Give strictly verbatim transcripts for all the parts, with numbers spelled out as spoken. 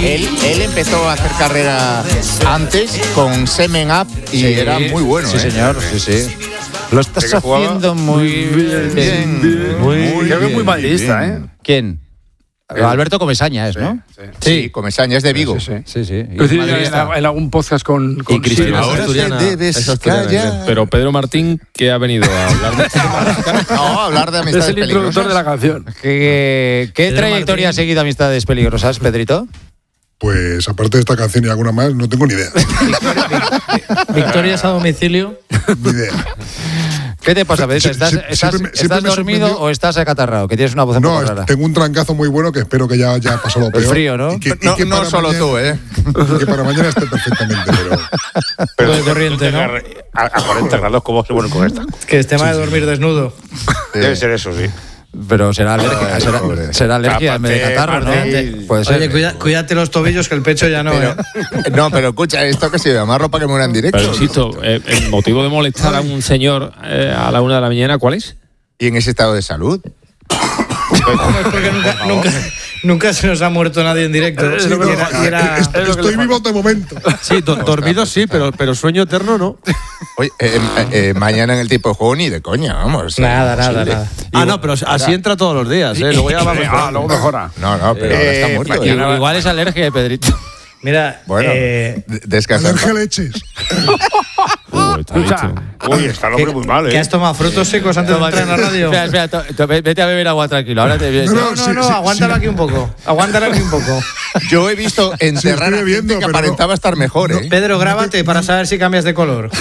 él, él empezó a hacer carrera antes con Semen Up y sí, era muy bueno. Sí, ¿eh? señor, sí, sí. Lo estás haciendo muy bien. bien, bien, Muy muy Creo que es muy bien, madridista, bien. ¿eh? ¿Quién? El- Alberto Comesaña es, ¿no? Sí. Sí, Comesaña, es de Vigo. Sí, sí. Sí, sí. Y Es decir, madridista. en, en algún podcast con, con Y Cristina sí, Ahora Asturiana, te debes es asturiana, callar. sí. Pero Pedro Martín, ¿qué ha venido a hablar de No, hablar de es amistades el introductor peligrosas. de la canción. ¿Qué, qué Pedro trayectoria Martín. ha seguido Amistades Peligrosas, Pedrito? Pues aparte de esta canción y alguna más, no tengo ni idea. Victorias a domicilio. Ni idea. ¿Qué te pasa, Pedrito? Sie- ¿Estás, sie- estás, siempre me- estás siempre me dormido sorprendió- o estás acatarrado? Que tienes una voz un No, poco es- rara. tengo un trancazo muy bueno que espero que ya, ya pasó lo peor. frío, ¿no? Y que, y No, que no para solo mañana- tú, ¿eh? y que para mañana esté perfectamente, pero... Todo de corriente, ¿no? A, a cuarenta grados, ¿cómo se ponen con esta? Que es tema de dormir desnudo. Debe ser eso, sí. Pero será alergia, Ay, será, pobre. será alergia en vez de Tápate, catarro, ¿no? Martín. Puede ser. Oye, cuida- cuídate los tobillos, que el pecho ya no, Pero, ¿eh? no, pero escucha, esto que se amarro para que muera en directo. Pero insisto, eh, el motivo de molestar a un señor eh, a la una de la mañana, ¿cuál es? Y en ese estado de salud. Es porque nunca, nunca, nunca se nos ha muerto nadie en directo. Es Y lo que- era- y era- Est- es lo que estoy le vivo de momento. Sí, do- dormido sí, pero, pero sueño eterno no. Oye, eh, eh, eh, mañana en el tipo de juego ni de coña, vamos. Nada, nada, imposible. nada. Ah, no, pero así entra todos los días, ¿eh? Luego ya vamos. Ah, luego mejora. No, no, pero ahora está muerto. Y- ¿eh? Igual es alergia de Pedrito. Mira, Bueno, eh, d- descansa. Alergia a leches. Uy, está Escucha, dicho. Uy, está el hombre muy mal, ¿que ¿eh? has tomado frutos secos antes de entrar en la radio? Espera, espera, to- to- vete a beber agua tranquilo. Ahora te vienes. No, No, no, Sí, no, sí, aguántala sí. aquí un poco. Aguántala aquí un poco. Yo he visto enterrar estoy a bebiendo, gente que pero aparentaba no- estar mejor, ¿eh? Pedro, grábate para saber si cambias de color.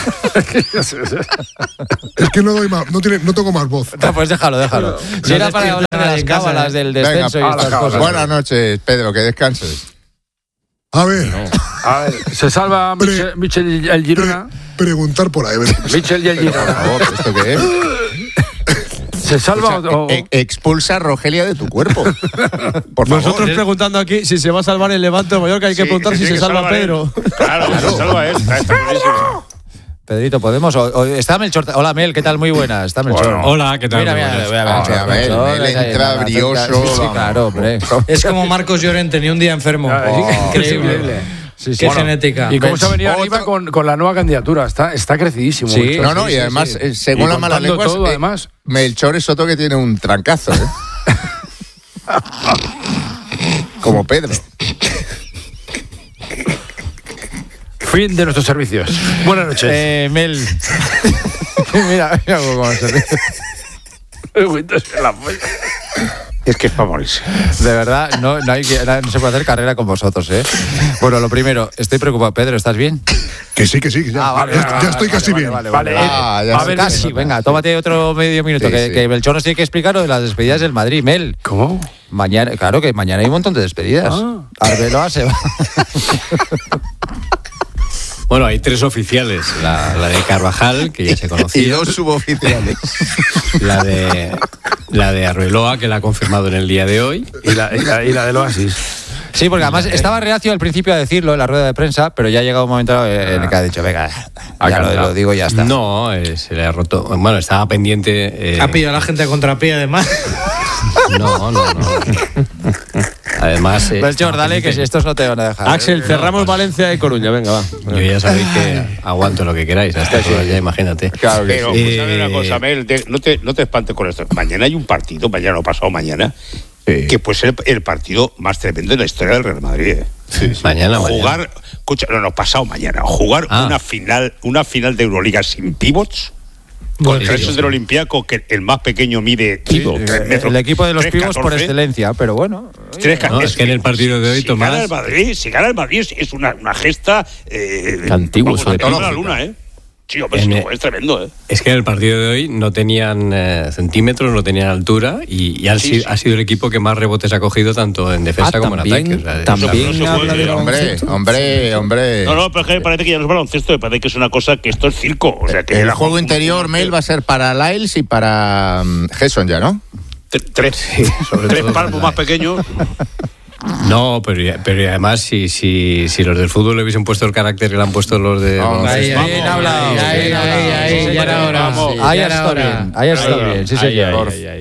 Es que no doy más, no, tiene, no tengo más voz. No, pues déjalo, déjalo. Si No era para despierta hablar de nadie las en casa, cábalas ¿eh? del Venga, descenso y a la estas cábala. cosas. Buenas noches, Pedro, que descanses. A ver, A ver, se salva Pre- Michel, Michel el Girona. preguntar por ahí. a ver. Michel y el Por Girona. favor, ¿esto qué es? ¿Se salva o, o- E- e- expulsa a Rogelia de tu cuerpo. Por favor. Nosotros preguntando aquí si se va a salvar el Levante o Mallorca, hay que Sí, preguntar si tiene se que salva salvar él. Pedro. Claro, se salva él. Está, está clarísimo. Pedrito, ¿podemos? O- o- está Melchor. Hola, Mel, ¿qué tal? Muy buena. Está Melchor. Bueno. Hola, ¿qué tal? Mira, Muy mira, buenas. mira, Ah, Melchor, a ver, Melchor, Mel ahí, entra ahí, brioso, Sí, sí, vamos. claro, hombre. Es como Marcos Llorente, ni un día enfermo. Ah, Oh, es increíble. increíble. Sí, sí. Qué Bueno, genética. ¿Y cómo se ha venido Otro- arriba con, con la nueva candidatura? Está, está crecidísimo. Sí. Melchor. No, no, sí, y sí, además, sí. eh, según Y las malas contando lenguas, todo, eh, además. Melchor es otro que tiene un trancazo, ¿eh? Como Pedro. Fin de nuestros servicios. Buenas noches. Eh, Mel. mira, mira cómo se ríe. Es que es para morirse. De verdad, no, no, hay que, no se puede hacer carrera con vosotros, ¿eh? Bueno, lo primero, estoy preocupado. Pedro, ¿estás bien? Que sí, que sí, que ya, Ah, vale, ya, vale, ya vale, estoy vale, casi vale, bien. vale, Vale, vale. Ah, ya A sé. ver, casi, venga, tómate otro medio minuto, Sí, que, sí. que Belchor nos tiene que explicar lo de las despedidas del Madrid. Mel, ¿Cómo? mañana, claro que mañana hay un montón de despedidas. Ah. Arbeloa se va. Bueno, hay tres oficiales. La, la de Carvajal, que ya se Y conocía. dos suboficiales. La de, la de Arbeloa, que la ha confirmado en el día de hoy. Y la, y la, y la del Oasis. Sí, porque además estaba reacio al principio a decirlo en la rueda de prensa, pero ya ha llegado un momento en el que ha dicho, venga, ya lo, lo digo y ya está. No, eh, se le ha roto. Bueno, estaba pendiente. eh, Ha pillado a la gente a contrapié, además. No, no, no. Además. eh, Belchor, estaba dale, que si pendiente. estos no te van a dejar. Axel, cerramos Valencia y Coruña, venga, va. Yo ya sabéis que aguanto lo que queráis. Hasta que ya imagínate. Claro que Pero, sí. pues, ¿sabes Eh, una cosa, Mel? De- no, te, no te espantes con esto. Mañana hay un partido, mañana o pasado mañana, Sí. que puede ser el, el partido más tremendo de la historia del Real Madrid. ¿eh? Mañana, Jugar, mañana. escucha, no, no, pasado mañana. Jugar Ah. una final una final de Euroliga sin pivots. Contra esos del Olympiacos, que el más pequeño mide Eh, tres metros. el equipo de los tres pibos por catorce. excelencia, pero bueno. Tres ca- No, es que en el partido de hoy, si Tomás- Gana el Madrid, si gana el Madrid es- es una, una gesta. Eh, Antiguo, vamos, sobre de toda todo. la luna, ¿eh? Sí, hombre, En sí, el- es tremendo, ¿eh? Es que en el partido de hoy no tenían eh, centímetros, no tenían altura y, y han Sí, sido- sí. ha sido el equipo que más rebotes ha cogido tanto en defensa Ah, como en también- ataque. O sea, también no se puede, habla de eh, Hombre, baloncesto. hombre, hombre. No, no, pero es que me parece que ya no es baloncesto, me parece que es una cosa que esto es circo. O sea, que El la- juego interior, Mel, va a ser para Lyles y para mm, Gerson ya, ¿no? Tre- Tres, sobre tres todo palmos en más la- pequeños. No, pero, ya- pero además si, si, si los del fútbol le hubiesen puesto el carácter que le han puesto los de Vamos, baloncesto, Ahí, Bien ahí, hablado. ahí, ahí, bien ahí, hablado. ahí, Sí, ya era hora. vamos. Sí, Ahí ya era está hora. bien, ahí está bien, sí señor. Ay, ay, ay.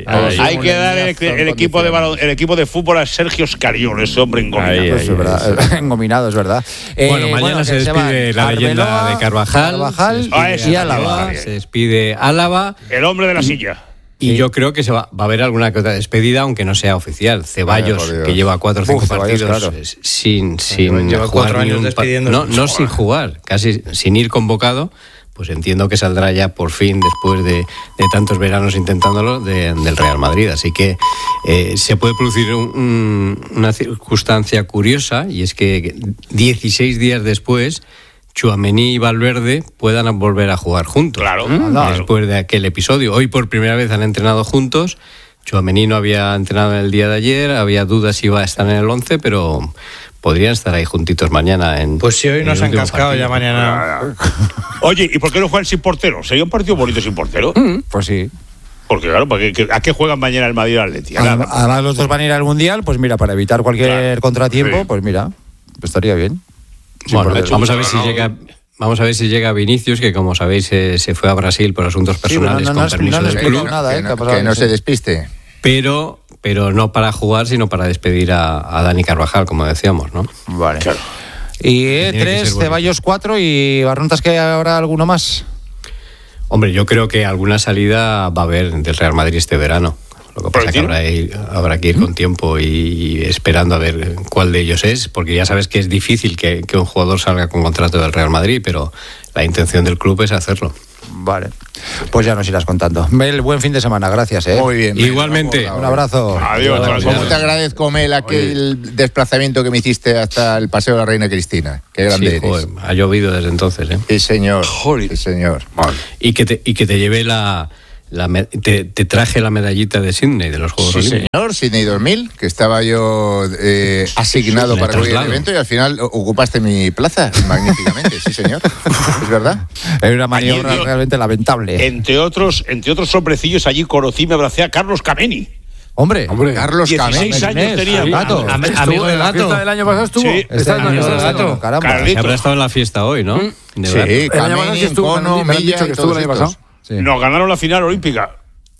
Hay, hay que dar el, el equipo de balon, el equipo de fútbol a Sergio Scariolo, ese hombre engominado. Ahí, ahí, es verdad, engominado, es verdad. Eh, bueno, mañana bueno, se despide se la Arbeloa, leyenda de Carvajal, Carvajal ah, y Álava. Se despide Álava. El hombre de la silla. Y sí. yo creo que se va, va a haber alguna que otra despedida, aunque no sea oficial. Ceballos, Ay, que lleva cuatro o cinco Uf, partidos Ceballos, claro. sin, sin lleva jugar cuatro años ni un despidiendo. No, no sin jugar, casi sin ir convocado. Pues entiendo que saldrá ya por fin, después de, de tantos veranos intentándolo, de, del Real Madrid. Así que eh, se puede producir un, un, una circunstancia curiosa, y es que dieciséis días después Tchouaméni y Valverde puedan volver a jugar juntos. Claro. Después de aquel episodio. Hoy por primera vez han entrenado juntos. Tchouaméni no había entrenado en el día de ayer, había dudas si iba a estar en el once, pero podrían estar ahí juntitos mañana. En, pues si hoy nos han cascado, partido. Ya mañana. Oye, ¿y por qué no juegan sin portero? ¿Sería un partido bonito sin portero? Mm, pues sí. Porque claro, ¿a qué juegan mañana el Madrid y el Atleti? Además los dos van a ir al Mundial, pues mira, para evitar cualquier claro. contratiempo, sí. pues mira, estaría bien. Bueno, vamos a ver si llega... Vamos a ver si llega Vinicius, que como sabéis eh, se fue a Brasil por asuntos personales, sí, no, no, con no, permiso no, no del club. Nada, eh, que, no, que no se despiste. Pero, pero no para jugar, sino para despedir a, a Dani Carvajal, como decíamos, ¿no? Vale. Claro. Y eh, tres, Ceballos cuatro y Barrontas, que habrá alguno más. Hombre, yo creo que alguna salida va a haber del Real Madrid este verano. Lo que pasa es que habrá, ir, habrá que ir con tiempo y esperando a ver cuál de ellos es, porque ya sabes que es difícil que, que un jugador salga con contrato del Real Madrid, pero la intención del club es hacerlo. Vale, pues ya nos irás contando. Mel, buen fin de semana, gracias. ¿eh? Muy bien. Igualmente. Mel, un abrazo. Adiós. Adiós. Como te agradezco, Mel, aquel desplazamiento que me hiciste hasta el Paseo de la Reina Cristina. Qué grande sí, eres. Joder, ha llovido desde entonces, ¿eh? Sí, señor. Joder. Sí, señor. Vale. Y que te, y que te llevé la... La me- te, te traje la medallita de Sydney, de los Juegos sí, Olímpicos. Señor, Sydney dos mil, que estaba yo eh, asignado sí, para cubrir el evento y al final ocupaste mi plaza magníficamente, sí señor, es verdad. Es una maniobra allí, realmente lamentable. Entre otros, entre otros hombrecillos, allí conocí, me abracé a Carlos Kameni. Hombre, Hombre, Carlos Kameni. dieciséis años tenía. El gato. Am- amigo del gato. ¿La fiesta del año pasado estuvo? Sí. Este año amigo del gato. Caramba. Se habrá estado en la fiesta hoy, ¿no? ¿Mm? De Sí, Kameni, Cono, Milla que estuvo el año pasado. Sí. Nos ganaron la final olímpica.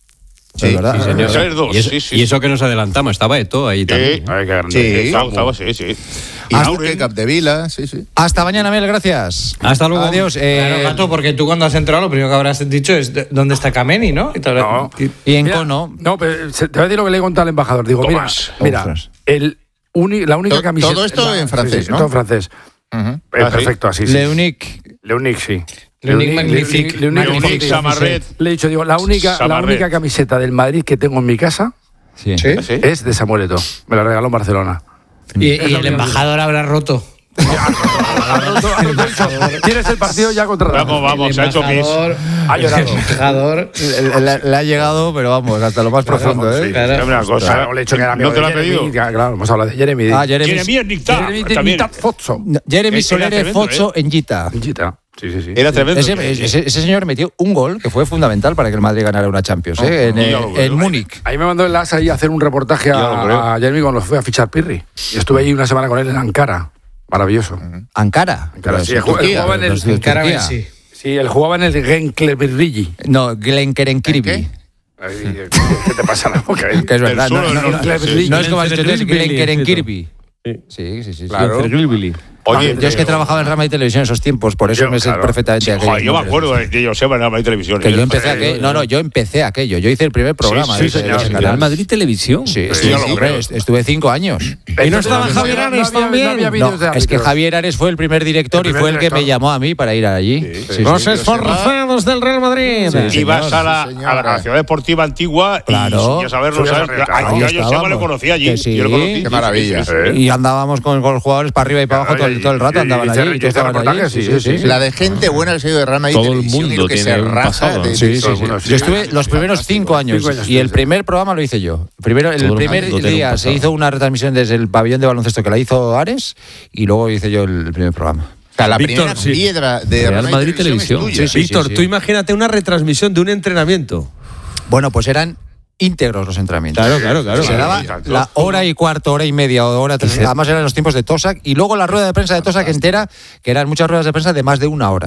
Sí, verdad. Sí, señor. tres dos, y, eso, sí, sí. y eso que nos adelantamos, estaba Eto'o ahí también. Ay, qué grande. Sí. Estaba, estaba, sí, sí. Y Aure, Capdevila, sí, sí. Hasta mañana, Mel, gracias. Hasta luego. Adiós. Eh, Claro, gato, porque tú cuando has entrado lo primero que habrás dicho es de- dónde está Kameni, ¿no? Y, te habrá- No. y- y en Mira, Cono. No, pero se- te voy a decir lo que le he contado al embajador. Digo, mira, Tomás. mira, Ostras. el uni- la única To- camiseta... todo esto la- en francés, sí, sí, ¿no? Todo en francés. Uh-huh. Eh, Ah, sí. perfecto, así, sí. Leunic. Leunic, sí. Leunic Magnifique. Leunic Leunic Magnifique. Samarret. Le he dicho, digo, la única, la Samarret. única camiseta del Madrid que tengo en mi casa Sí. ¿Sí? ¿Sí? es de Samuel Eto'o. Me la regaló en Barcelona. y- Es y lo el que- embajador habrá roto. ¿Tienes el partido ya contra la... Vamos, vamos, se ha hecho pis. Ha llorado. El embajador. Le, le- le ha llegado, pero vamos, hasta lo más profundo, ¿eh? sí. Claro. Dame una cosa. Claro, le he dicho que era amigo ¿No te de lo ha Jeremy, pedido? Claro, hemos hablado de Jeremy. Ah, Jeremy, Jeremy Nicta. Jeremy de También. Nita Fozzo. Jeremy Ese era Soler tremendo, Fozzo en Gita. Gita. Sí, sí, sí. Era tremendo. Ese, ese, ese señor metió un gol que fue fundamental para que el Madrid ganara una Champions, ¿eh? en, Oh, eh, ya lo creo. en Múnich. Ahí me mandó el As ahí a hacer un reportaje Ya lo creo. a, a Jeremy cuando fue a fichar Pirri. Y estuve ahí una semana con él en Ankara. Maravilloso. Ankara. Ankara, sí, Pero él jugaba- él jugaba en el- los de Ankara, Turquía. sí. Sí, él jugaba en el Genklerbirligi. No, Glenkerenkirby. ¿Qué te pasa en la boca ahí? Que es verdad. El No, suelo no, del no, norte, sí. no es como has dicho, es Glenkerenkirby. Sí. Sí, sí, sí. sí. Claro. Oye, Yo es que trabajaba en Real Madrid Televisión en esos tiempos, por eso Yo, me sé claro. perfectamente aquello. Joder, yo me acuerdo de de Joseba en la Madrid Televisión. Que yo ¿eh? empecé aquello. No, no, yo empecé aquello. Yo hice el primer programa. sí, de ese- señor. de ese ¿Real canal. Madrid Televisión. Sí, Sí, sí, ya lo sí, creo. est- estuve cinco años. ¿Y no estaba Javier Ares también? No había No, vídeos de es que árbitros. Javier Ares fue el primer director El y primer fue el que director. me llamó a mí para ir allí. Sí, sí, Los sí. esforzados del Real Madrid. Sí. Ibas a la, sí, a la- a la ciudad deportiva antigua Claro. y ya saberlo, Subías ¿sabes? arriba, A, claro. yo Ahí a Joseba le estábamos. conocí allí. Que sí. Yo lo conocí. Qué maravilla. Sí, sí, sí. Y andábamos con, con los jugadores para arriba y para abajo todo, el- todo el rato, Y- y- andaban y allí. hice- y tú hice estabas allí. reportajes, Sí, sí, sí, sí, sí. La de gente buena que ha sido de Real Madrid Todo el Televisión y mundo lo que tiene se un raja pasado. de- Sí, de- sí, Todo el sí. mundo, sí. Yo estuve los primeros cinco años Cinco años, y el sí. primer programa lo hice yo. Primero, el Todo el primer mundo tiene un día se pasado. hizo una retransmisión desde el pabellón de baloncesto que la hizo Ares y luego hice yo el primer programa. O sea, la Víctor, primera sí. piedra de Real Madrid Televisión. es tuya. Sí, sí. Víctor, tú imagínate una retransmisión de un entrenamiento. Bueno, pues eran íntegros los entrenamientos. Claro, claro, claro. Se daba la hora y cuarto, hora y media, o hora tres. Además eran los tiempos de Tosak y luego la rueda de prensa de Tosak entera, que eran muchas ruedas de prensa de más de una hora.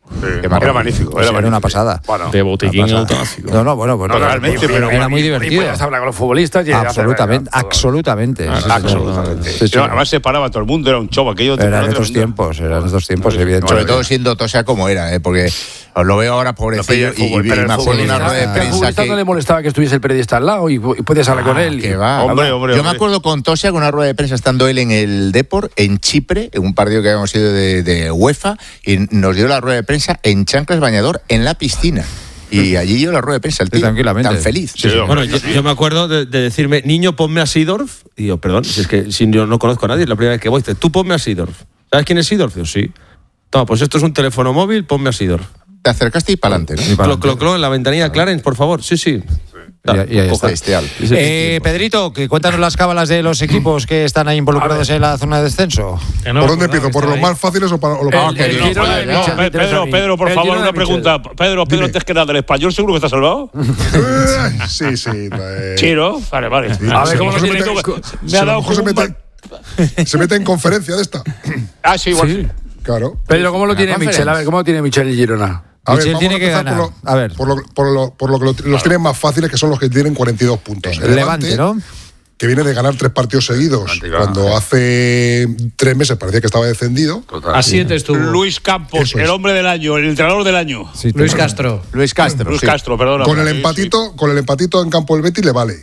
Sí, era magnífico. Era, era una pasada. Bueno, de botiquín automático. No, no, bueno, bueno no, realmente, pero era muy divertido. Y podías hablar con los futbolistas. Y absolutamente, hacer, absolutamente. Ah, sí, absolutamente. Sí, sí. Yo, además se paraba todo el mundo, era un show aquello. Eran estos tiempos, eran estos tiempos, evidentemente. Sobre todo siendo Tosa como era, ¿eh? Porque os lo veo ahora pobrecillo y, y, y me acuerdo una rueda de prensa. Al futbolista no le molestaba que estuviese el periodista al lado y, y podías hablar ah, con él. Que va. Hombre, hombre, Yo hombre. me acuerdo con Tosia con una rueda de prensa estando él en el Depor, en Chipre, en un partido que habíamos ido de, de UEFA, y nos dio la rueda de prensa en chanclas bañador en la piscina. Y allí dio la rueda de prensa, el tío, sí, tranquilamente. tan feliz. Sí, sí. Bueno, yo, yo me acuerdo de, de decirme, niño, ponme a Seedorf. Y yo, perdón, si es que si yo no conozco a nadie, es la primera vez que voy. Dice, tú ponme a Seedorf. ¿Sabes quién es Seedorf? Yo, sí. Toma, pues esto es un teléfono móvil, ponme a Seedorf. Te acercaste y para adelante, ¿no? Clo, clo, clo, en la ventanilla, Clarence, por favor. Sí, sí. Y, y ahí está. Bestial. Eh, Pedrito, que cuéntanos las cábalas de los equipos que están ahí involucrados en la zona de descenso. ¿Por dónde empiezo? ¿Por los más fáciles o para los Ah, más que difíciles? no, vale, no, Pe- Pedro, Pedro, por El favor, Girona una de Michel. pregunta. Pedro, Pedro, Dime. antes que nada, ¿el español seguro que está salvado? Eh, Sí, sí. eh, Chiro, vale, vale. A ver, ¿cómo se lo tiene? mete- Co- Me ha se- dado se como un mete- mal- Se mete en conferencia de esta. Ah, sí, igual sí. Claro. Pedro, ¿cómo lo tiene conference. Michel? A ver, ¿cómo lo tiene Michel y Girona? A Michel vamos tiene a que empezar ganar. Por lo, A ver. Por lo, por lo, por lo que lo- los tienen más fáciles, que son los que tienen cuarenta y dos puntos. El Levante, ¿no? Que viene de ganar tres partidos seguidos, cuando hace tres meses parecía que estaba descendido. A siete estuvo. Luis Campos, Eso es. el hombre del año, el entrenador del año. Sí, Luis Castro. Luis Castro, Luis sí. Castro, perdona. Con el Sí, empatito, con el empatito en campo del Betis le vale.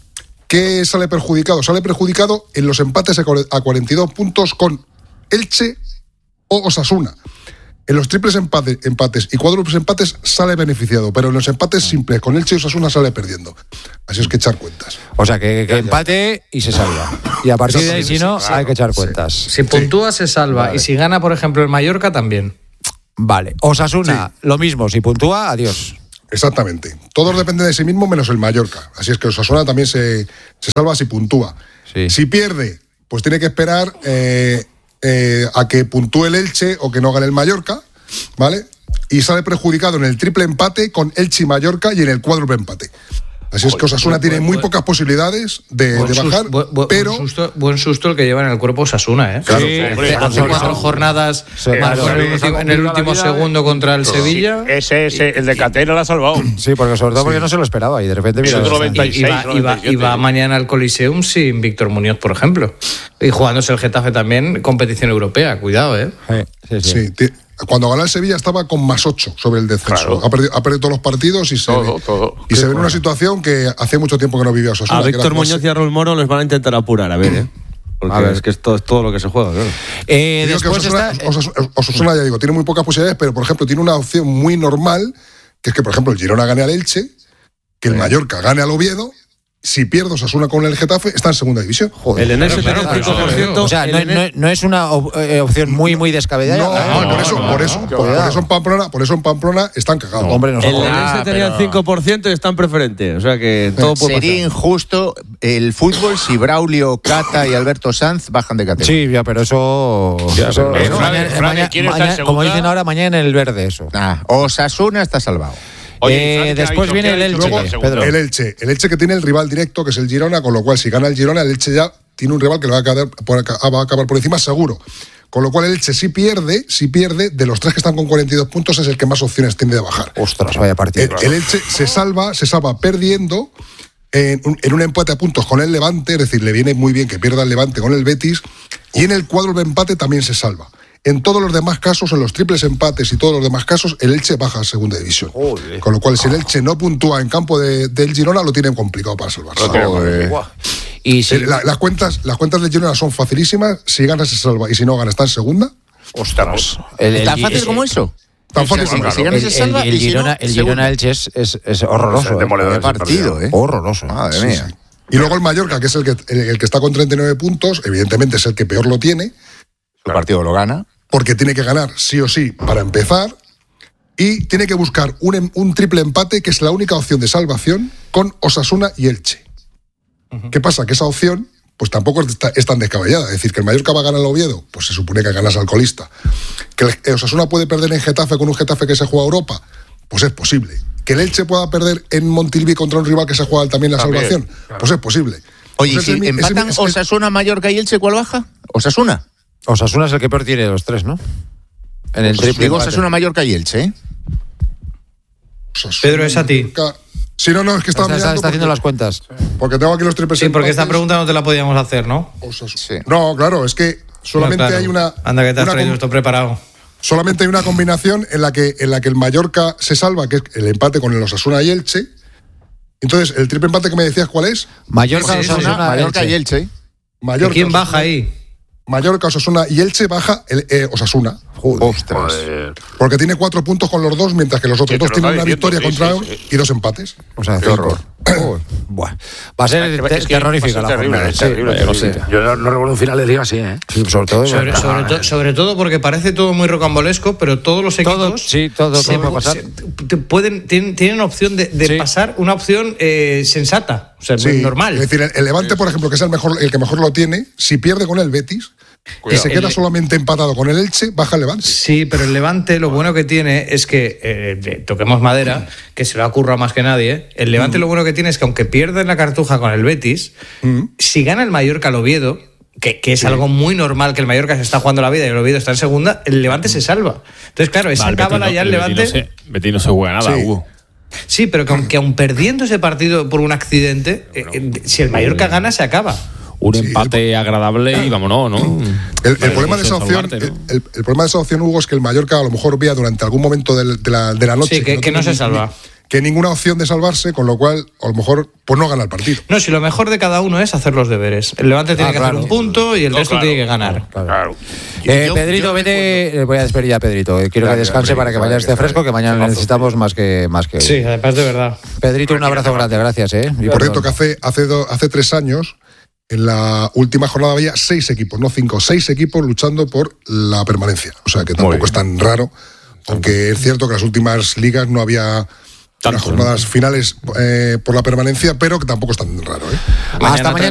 ¿Qué sale perjudicado? Sale perjudicado en los empates a cuarenta y dos puntos con Elche o Osasuna. En los triples empate- empates y cuádruples empates sale beneficiado, pero en los empates simples con Elche y Osasuna sale perdiendo. Así es que echar cuentas. O sea, que, que empate y se salva. Y a partir de ahí, si no, hay que echar cuentas. Si puntúa, se salva. Vale. Y si gana, por ejemplo, el Mallorca, también. Vale. Osasuna, lo mismo. Si puntúa, adiós. Exactamente. Todos dependen de sí mismos menos el Mallorca. Así es que Osasuna también se, se salva si puntúa. Sí. Si pierde, pues tiene que esperar eh, eh, a que puntúe el Elche o que no gane el Mallorca, ¿vale? Y sale perjudicado en el triple empate con Elche y Mallorca y en el cuádruple empate. Así es que Osasuna tiene muy pocas posibilidades de, Buen de sus- bajar, bu- bu- pero... buen, susto, buen susto el que lleva en el cuerpo Osasuna, ¿eh? Claro. Sí, Hombre, hace claro. cuatro jornadas Sí, marcó claro. en el último, en el último segundo contra el Sevilla. Ese, ese, el de Catena lo ha salvado. Sí, porque sobre todo porque no se lo esperaba y de repente mira. Otro dónde está. noventa Y, y va, y, va, y va mañana al Coliseum sin Víctor Muñoz, por ejemplo. Y jugándose el Getafe también, competición europea. Cuidado, ¿eh? Sí, sí. Sí, ti- cuando ganó el Sevilla estaba con más ocho sobre el descenso. Claro. Ha, perdido, ha perdido todos los partidos y se Todo, ve, todo. Y se ve en una situación que hace mucho tiempo que no vivía Osasuna. A que era Víctor jugarse- Muñoz y a Raúl Moro les van a intentar apurar, a ver, ¿eh? Porque A ver. es que esto es todo lo que se juega, claro. Eh, Digo que después Osasuna, está. Osasuna- Osasuna, ya digo, tiene muy pocas posibilidades, pero por ejemplo tiene una opción muy normal, que es que por ejemplo el Girona gane al Elche, que el Mallorca gane al Oviedo. Si pierde Osasuna con el Getafe, está en segunda división. El Enese claro, tiene el claro, cinco por ciento. O sea, no, el Ene- no- no es una op- eh, opción muy, muy descabellada. No, Ah, no, por eso, por eso, por, por eso en Pamplona, por eso en Pamplona están cagados. Hombre, no El jodas. Enese tenía el cinco por ciento y está en preferente. O sea que todo puede Sería pasar. injusto el fútbol si Braulio, Cata y Alberto Sanz bajan de categoría. Sí, ya, pero eso. Ya, eso- pero- eso Eh, Fran, mañana- Fran, mañana- ¿quién está en mañana- como segunda? dicen ahora, mañana en el verde, eso. Ah, Osasuna está salvado. Oye, Eh, Fran, ¿qué ha después dicho? viene ¿Qué ha el dicho? Elche, Luego, Pedro. El Elche, el Elche que tiene el rival directo, que es el Girona, con lo cual si gana el Girona, el Elche ya tiene un rival que le va a, quedar por, va a acabar por encima seguro. Con lo cual el Elche si pierde, si pierde, de los tres que están con cuarenta y dos puntos es el que más opciones tiene de bajar. Ostras, vaya El, partido. el Elche se salva, se salva perdiendo en un, en un empate a puntos con el Levante, es decir, le viene muy bien que pierda el Levante con el Betis, y en el cuádruple empate también se salva. En todos los demás casos, en los triples empates y todos los demás casos, el Elche baja a segunda división. Con lo cual, si el Elche no puntúa en campo de- del Girona, lo tienen complicado para salvarse. Joder. Y si, Eh, la- las, cuentas, las cuentas del Girona son facilísimas. Si gana, se salva. Y si no gana, está en segunda. ostras. El, el- ¿Tan fácil el- como eso? Tan fácil Si- como si eso. gana El, se el- salva el y si no, Girona, el segunda. Girona Elche es, es, es horroroso. Es demoledor eh. Qué partido, ¿eh? Horroroso. Madre Sí, mía. sí. Y luego el Mallorca, que es el que, el, el que está con treinta y nueve puntos, evidentemente es el que peor lo tiene, El partido lo gana. porque tiene que ganar sí o sí para empezar. Y tiene que buscar un, em- un triple empate, que es la única opción de salvación, con Osasuna y Elche. ¿Qué pasa? Que esa opción pues tampoco es, ta- es tan descabellada. Es decir, que el Mallorca va a ganar al Oviedo, pues se supone que ganas al colista. Que el, el Osasuna puede perder en Getafe con un Getafe que se juega a Europa, pues es posible. Que el Elche pueda perder en Montilivi contra un rival que se juega también la También, salvación, pues es posible. Oye, Pues si es el mi- es el mi- empatan es el- Osasuna, Mallorca y Elche, ¿cuál baja? Osasuna. Osasuna es el que peor tiene de los tres, ¿no? En el triple Digo, empate. es una Mallorca y Elche, ¿eh? Osasuna, Pedro, es a ti. Mallorca. Sí, no, no, es que estaba Está, está- mirando está haciendo porque- las cuentas. Porque tengo aquí los triples Sí, porque esta empates. pregunta no te la podíamos hacer, ¿no? Osasuna. Sí. No, claro, es que solamente No, claro. hay una. Anda, que te has una traído com- esto preparado. Solamente hay una combinación en la que en la que el Mallorca se salva, que es el empate con el Osasuna y Elche. Entonces, el triple empate que me decías, ¿cuál es? Mallorca, Sí, sí, Osasuna, sí. Mallorca Elche. y Elche. Mallorca, ¿Quién Osasuna- baja ahí? Mallorca, Osasuna y Elche baja el eh, Osasuna. Ostras. Porque tiene cuatro puntos con los dos, mientras que los otros Sí, te dos lo tienen estaba una diciendo, victoria sí, contra sí, uno sí. y dos empates. O sea, Qué cinco. horror. Uy, buah. Va a ser Es que- te- es que terrorífica va a la ser terrible, jornada. es Sí, terrible, vaya, terrible. sí. Yo no, no recuerdo un final de liga así, ¿eh? Sí, sobre todo. Sobre, bueno, sobre to- sobre todo porque parece todo muy rocambolesco, pero todos los equipos Todo, sí, todo, se- todo puede pasar. se- te pueden, tienen, tienen opción de, de Sí. pasar una opción eh, sensata, o sea, Sí, normal. Es decir, el, el Levante, por ejemplo, que es el mejor, el que mejor lo tiene, si pierde con el Betis y se queda El- solamente empatado con el Elche, baja el Levante. Sí, pero el Levante lo bueno que tiene es que, eh, toquemos madera, que se lo ha currado más que nadie, el Levante lo bueno que tiene es que aunque pierda en la cartuja con el Betis, si gana el Mallorca al Oviedo, que, que es algo muy normal que el Mallorca se está jugando la vida y el Oviedo está en segunda, el Levante se salva. Entonces, claro, esa Vale, cábala Betis ya no- el Levante... Betis no se- Betis no se juega nada, Sí. Hugo. Sí, pero que aunque aun perdiendo ese partido por un accidente, eh, eh, si el Mallorca gana, se acaba. Un empate agradable y vámonos, ¿no? El, el Pero problema de eso esa es opción, salvarte, ¿no? el, el- el problema de esa opción, Hugo, es que el Mallorca a lo mejor vea durante algún momento del- de, la, de la noche Sí, que- que tiene no se ni- salva. que ninguna opción de salvarse, con lo cual a lo mejor pues no gana el partido. No, si lo mejor de cada uno es hacer los deberes. El Levante tiene Ah, que claro. hacer un punto y el No, resto claro. tiene que ganar. Claro. Eh, Yo- Pedrito, yo vete. eh, Voy a despedir ya a Pedrito. eh, Quiero que Gracias, descanse hombre, para que vaya, mañana esté que fresco, que mañana le necesitamos más que, más que hoy. Sí, además de verdad. Pedrito, un abrazo grande, gracias. ¿eh? Y Por perdón. cierto, que hace, hace, do- hace tres años, en la última jornada había seis equipos, no cinco, seis equipos luchando por la permanencia. O sea que tampoco es tan raro, aunque es cierto que en las últimas ligas no había unas jornadas finales eh, por la permanencia, pero que tampoco es tan raro. ¿eh? Hasta mañana.